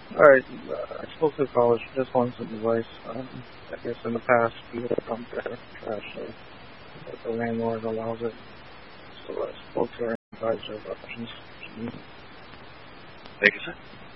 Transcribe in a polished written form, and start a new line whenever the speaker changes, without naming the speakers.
Alright, I spoke to the college, just wanted some advice. I guess in the past, people have dumped their trash, but the landlord allows it. So I spoke to her advisor about options.
Thank you, sir.